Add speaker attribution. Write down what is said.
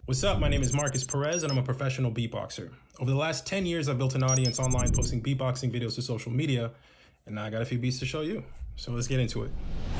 Speaker 1: What's up? My name is Marcus Perez, and I'm a professional beatboxer. Over the last 10 years, I've built an audience online posting beatboxing videos to social media, and now I got a few beats to show you. So let's get into it.